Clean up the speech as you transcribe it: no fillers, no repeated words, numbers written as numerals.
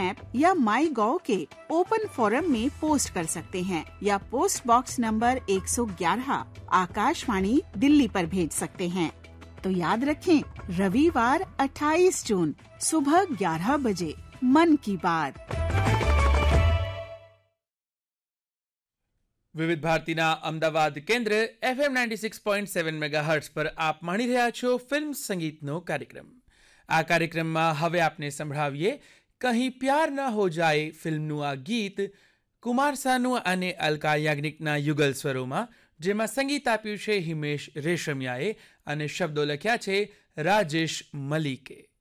App या माई गॉव के open forum में पोस्ट कर सकते हैं या post box number 111 Akashvani Delhi पर भेज सकते हैं। तो याद रखें, रविवार 28 जून सुबह 11 बजे मन की बात। વિવિધ ભારતીના અમદાવાદ કેન્દ્ર FM 96.7 મેગાહર્ટ્ઝ પર આપ માણી રહ્યા છો ફિલ્મ સંગીતનો કાર્યક્રમ। આ કાર્યક્રમમાં હવે આપને સંભળાવીએ કહી પ્યાર ન હો જાए ફિલ્મનું આ ગીત કુમાર સાનુ અને અલકા યાજ્ઞિકના યુગલ સ્વરોમાં, જેમાં સંગીત આપ્યું છે હિમેશ રેશમિયાએ અને શબ્દો લખ્યા છે રાજેશ મલિકે।